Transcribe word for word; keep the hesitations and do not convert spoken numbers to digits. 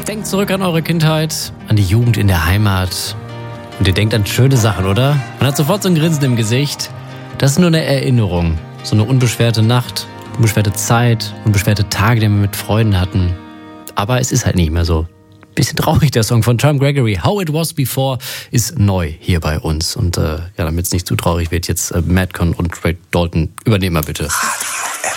Denkt zurück an eure Kindheit, an die Jugend in der Heimat. Und ihr denkt an schöne Sachen, oder? Man hat sofort so ein Grinsen im Gesicht. Das ist nur eine Erinnerung. So eine unbeschwerte Nacht, unbeschwerte Zeit, unbeschwerte Tage, die wir mit Freunden hatten. Aber es ist halt nicht mehr so. Bisschen traurig, der Song von Tom Gregory. How It Was Before ist neu hier bei uns. Und äh, ja, damit es nicht zu traurig wird, jetzt äh, Madcon und Ray Dalton, übernehmen wir bitte.